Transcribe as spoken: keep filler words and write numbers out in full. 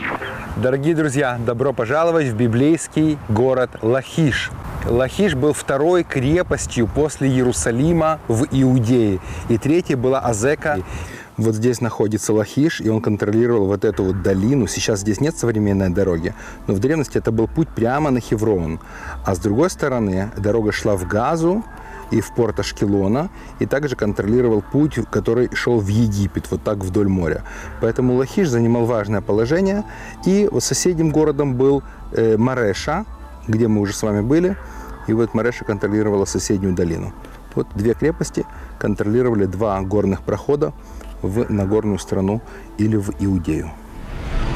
Дорогие друзья, добро пожаловать в библейский город Лахиш. Лахиш был второй крепостью после Иерусалима в Иудее. И третьей была Азека. Вот здесь находится Лахиш, и он контролировал вот эту вот долину. Сейчас здесь нет современной дороги, но в древности это был путь прямо на Хеврон. А с другой стороны дорога шла в Газу и в порт Ашкелона, и также контролировал путь, который шел в Египет, вот так вдоль моря. Поэтому Лахиш занимал важное положение, и соседним городом был э, Мареша, где мы уже с вами были, и вот Мареша контролировала соседнюю долину. Вот две крепости контролировали два горных прохода в Нагорную страну или в Иудею.